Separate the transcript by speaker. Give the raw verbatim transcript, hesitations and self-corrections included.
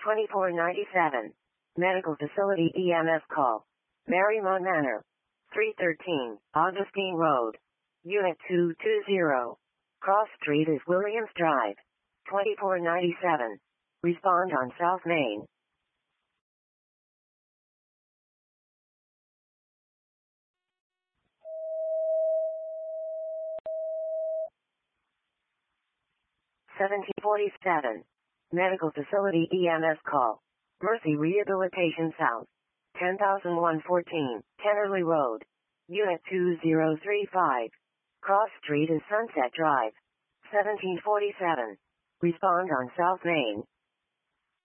Speaker 1: twenty-four ninety-seven. Medical Facility E M S call. Marymount Manor. three thirteen, Augustine Road. Unit two two zero. Cross Street is Williams Drive. twenty-four ninety-seven. Respond on South Main. seventeen forty-seven. Medical Facility E M S call. Mercy Rehabilitation South. ten thousand one hundred fourteen, Kennerly Road. Unit two zero three five. Cross Street is Sunset Drive. seventeen forty-seven. Respond on South Main.